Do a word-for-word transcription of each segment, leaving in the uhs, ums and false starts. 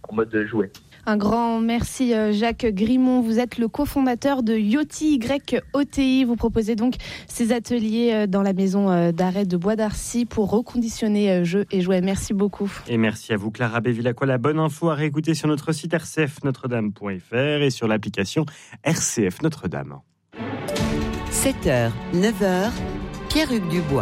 en mode jouet. Un grand merci Jacques Grimont, vous êtes le cofondateur de Yoti, Y O T I. Vous proposez donc ces ateliers dans la maison d'arrêt de Bois d'Arcy pour reconditionner jeux et jouets. Merci beaucoup. Et merci à vous Clara Bévilacqua. La bonne info à réécouter sur notre site r c f notre dame point f r et sur l'application R C F Notre-Dame. sept heures, neuf heures, Pierre-Hugues Dubois.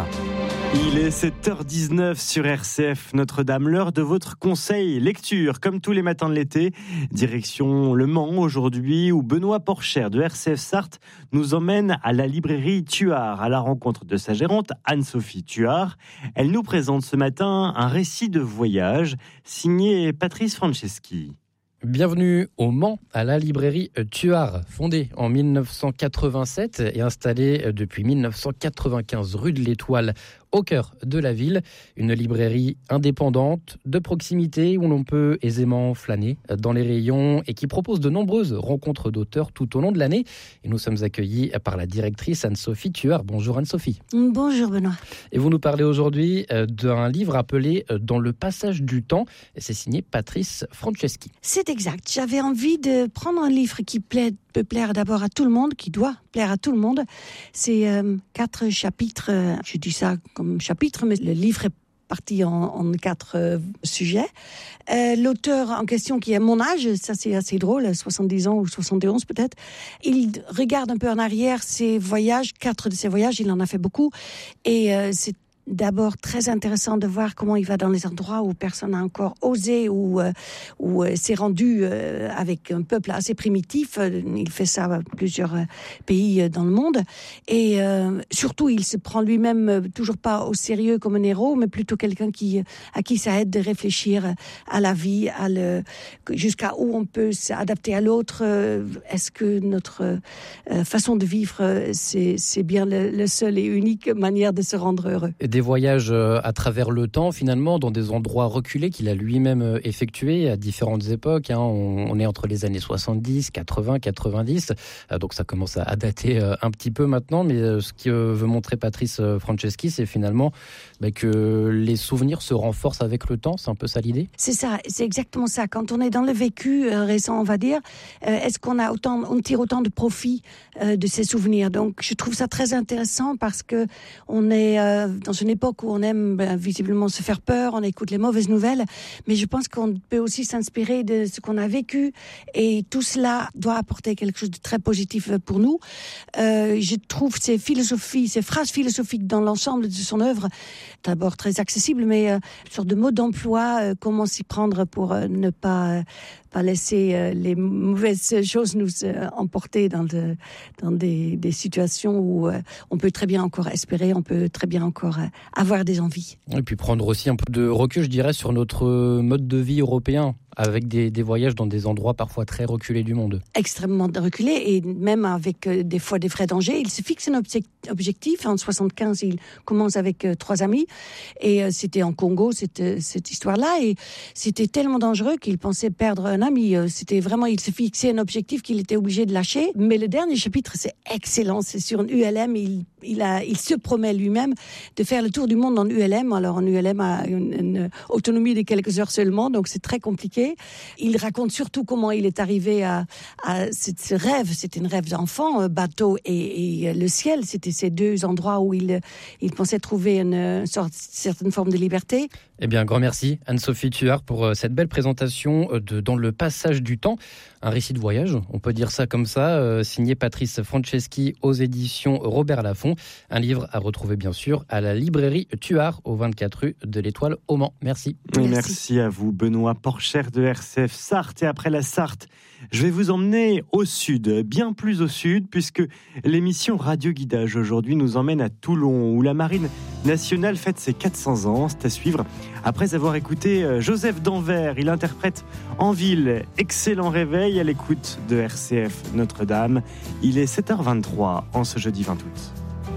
Il est sept heures dix-neuf sur R C F Notre-Dame, l'heure de votre conseil lecture, comme tous les matins de l'été. Direction Le Mans aujourd'hui, où Benoît Porcher de R C F Sarthe nous emmène à la librairie Tuard, à la rencontre de sa gérante Anne-Sophie Tuard. Elle nous présente ce matin un récit de voyage signé Patrice Franceschi. Bienvenue au Mans, à la librairie Tuard, fondée en dix-neuf cent quatre-vingt-sept et installée depuis dix-neuf cent quatre-vingt-quinze rue de l'Étoile, au cœur de la ville. Une librairie indépendante, de proximité, où l'on peut aisément flâner dans les rayons et qui propose de nombreuses rencontres d'auteurs tout au long de l'année. Et nous sommes accueillis par la directrice Anne-Sophie Tuard. Bonjour Anne-Sophie. Bonjour Benoît. Et vous nous parlez aujourd'hui d'un livre appelé « Dans le passage du temps ». C'est signé Patrice Franceschi. C'est exact. J'avais envie de prendre un livre qui plaît, peut plaire d'abord à tout le monde, qui doit plaire à tout le monde. C'est euh, quatre chapitres. Euh, je dis ça comme chapitre, mais le livre est parti en, en quatre euh, sujets. Euh, l'auteur en question, qui est mon âge, ça c'est assez drôle, soixante-dix ans ou soixante et onze peut-être, il regarde un peu en arrière ses voyages, quatre de ses voyages, il en a fait beaucoup, et euh, c'est d'abord très intéressant de voir comment il va dans les endroits où personne n'a encore osé, ou euh, où euh, s'est rendu euh, avec un peuple assez primitif. Il fait ça à plusieurs euh, pays dans le monde. Et euh, surtout, il se prend lui-même euh, toujours pas au sérieux comme un héros, mais plutôt quelqu'un qui, à qui ça aide de réfléchir à la vie, à le, jusqu'à où on peut s'adapter à l'autre. Est-ce que notre euh, façon de vivre, c'est, c'est bien le, le seul et unique manière de se rendre heureux? Des voyages à travers le temps, finalement, dans des endroits reculés qu'il a lui-même effectués à différentes époques. Hein. On, on est entre les années soixante-dix, quatre-vingts, quatre-vingt-dix. Donc ça commence à dater un petit peu maintenant. Mais ce que veut montrer Patrice Franceschi, c'est finalement bah, que les souvenirs se renforcent avec le temps. C'est un peu ça l'idée? C'est ça, c'est exactement ça. Quand on est dans le vécu euh, récent, on va dire, euh, est-ce qu'on a autant, on tire autant de profit euh, de ces souvenirs? Donc je trouve ça très intéressant parce que on est euh, dans une époque où on aime ben, visiblement se faire peur, on écoute les mauvaises nouvelles, mais je pense qu'on peut aussi s'inspirer de ce qu'on a vécu, et tout cela doit apporter quelque chose de très positif pour nous. Euh, je trouve ces philosophies, ces phrases philosophiques dans l'ensemble de son œuvre, d'abord très accessibles, mais euh, une sorte de mode d'emploi, euh, comment s'y prendre pour euh, ne pas... Euh, pas laisser euh, les mauvaises choses nous euh, emporter dans, de, dans des, des situations où euh, on peut très bien encore espérer, on peut très bien encore euh, avoir des envies. Et puis prendre aussi un peu de recul, je dirais, sur notre mode de vie européen, avec des, des voyages dans des endroits parfois très reculés du monde. Extrêmement reculés, et même avec euh, des fois des vrais dangers. Il se fixe un obje- objectif. En soixante-quinze, il commence avec euh, trois amis, et euh, c'était en Congo, cette, cette histoire-là, et c'était tellement dangereux qu'il pensait perdre un ami. C'était vraiment, il se fixait un objectif qu'il était obligé de lâcher. Mais le dernier chapitre, c'est excellent. C'est sur une U L M. Il, il, a, il se promet lui-même de faire le tour du monde en U L M. Alors, en U L M a une, une autonomie de quelques heures seulement, donc c'est très compliqué. Il raconte surtout comment il est arrivé à, à ce, ce rêve. C'était un rêve d'enfant, bateau et, et le ciel. C'était ces deux endroits où il, il pensait trouver une, une sorte, certaine forme de liberté. Eh bien, un grand merci Anne-Sophie Tuard pour cette belle présentation de Dans le passage du temps, un récit de voyage, on peut dire ça comme ça, euh, signé Patrice Franceschi aux éditions Robert Laffont. Un livre à retrouver bien sûr à la librairie Tuard, au vingt-quatre rue de l'Étoile au Mans. Merci. Merci. Merci à vous Benoît Porcher de R C F Sarthe. Et après la Sarthe, je vais vous emmener au sud, bien plus au sud, puisque l'émission Radio Guidage aujourd'hui nous emmène à Toulon, où la Marine nationale fête ses quatre cents ans. C'est à suivre après avoir écouté Joseph Danvers. Il interprète En ville, excellent réveil à l'écoute de R C F Notre-Dame. Il est sept heures vingt-trois en ce jeudi vingt août.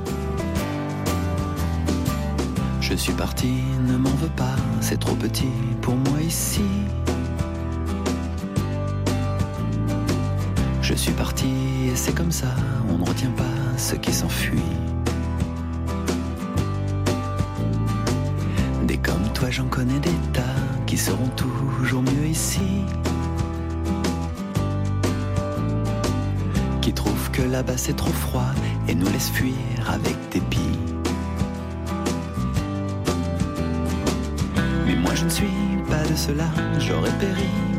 Je suis parti, ne m'en veux pas, c'est trop petit pour moi ici. Je suis parti et c'est comme ça, on ne retient pas ce qui s'enfuit. Des comme toi j'en connais des tas qui seront toujours mieux ici. qui trouvent que là-bas c'est trop froid et nous laissent fuir avec dépit. Mais moi je ne suis pas de cela, j'aurais péri